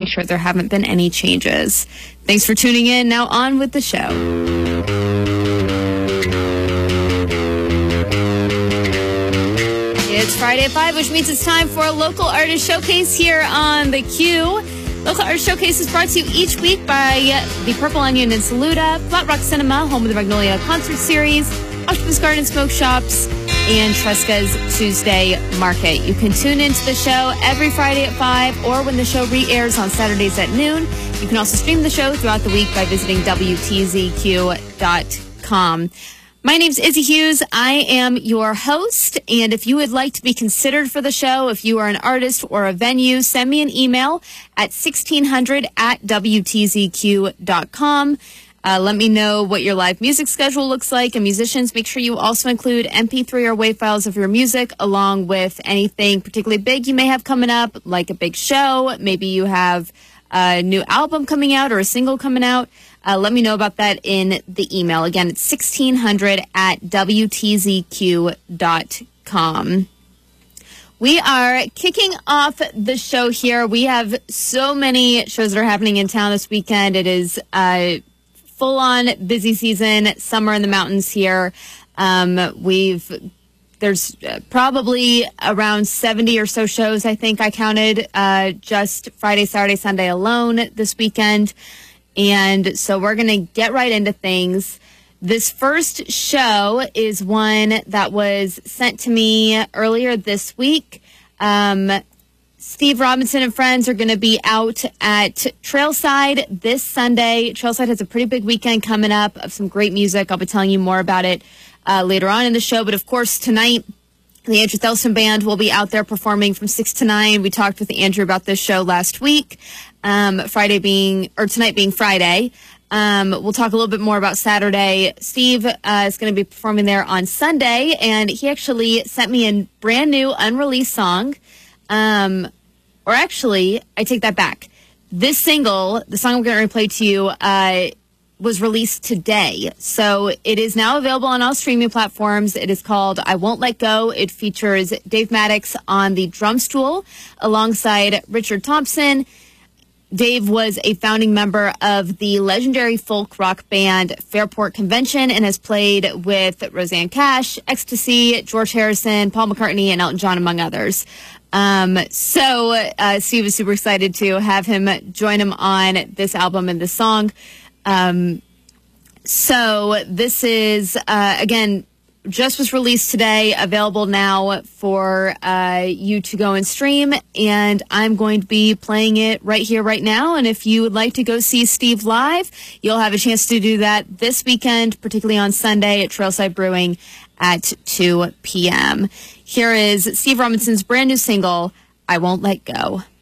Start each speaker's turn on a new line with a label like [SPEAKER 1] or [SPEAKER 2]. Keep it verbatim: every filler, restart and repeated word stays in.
[SPEAKER 1] sure there haven't been any changes. Thanks for tuning in. Now on with the show. It's Friday at five, which means it's time for a local artist showcase here on The Q. Local Artist Showcase is brought to you each week by the Purple Onion in Saluda, Flat Rock Cinema, home of the Magnolia Concert Series, Octopus Garden Smoke Shops, and Tresca's Tuesday Market. You can tune into the show every Friday at five or when the show re-airs on Saturdays at noon. You can also stream the show throughout the week by visiting W T Z Q dot com. My name's Izzy Hughes. I am your host, and if you would like to be considered for the show, if you are an artist or a venue, send me an email at sixteen hundred at W T Z Q dot com. Uh, let me know what your live music schedule looks like. And musicians, make sure you also include M P three or WAV files of your music, along with anything particularly big you may have coming up, like a big show. Maybe you have a new album coming out or a single coming out. Uh, let me know about that in the email. Again, it's sixteen hundred at W T Z Q dot com. We are kicking off the show here. We have so many shows that are happening in town this weekend. It is uh, full-on busy season, summer in the mountains here. Um, we've There's probably around seventy or so shows, I think I counted, uh, just Friday, Saturday, Sunday alone this weekend. And so we're going to get right into things. This first show is one that was sent to me earlier this week. Um, Steve Robinson and friends are going to be out at Trailside this Sunday. Trailside has a pretty big weekend coming up of some great music. I'll be telling you more about it uh, later on in the show. But, of course, tonight, the Andrew Thelston Band will be out there performing from six to nine. We talked with Andrew about this show last week. Um, Friday being, or tonight being Friday. Um, we'll talk a little bit more about Saturday. Steve uh, is going to be performing there on Sunday, and he actually sent me a brand new unreleased song. Um, or actually, I take that back. This single, the song I'm going to play to you, uh, was released today. So it is now available on all streaming platforms. It is called I Won't Let Go. It features Dave Maddox on the drum stool alongside Richard Thompson. Dave was a founding member of the legendary folk rock band Fairport Convention and has played with Roseanne Cash, Ecstasy, George Harrison, Paul McCartney, and Elton John, among others. Um, so uh, Steve is super excited to have him join him on this album and this song. Um, so this is, uh, again, just was released today, available now for uh, you to go and stream, and I'm going to be playing it right here, right now. And if you would like to go see Steve live, you'll have a chance to do that this weekend, particularly on Sunday at Trailside Brewing at two p.m. Here is Steve Robinson's brand new single, I Won't Let Go.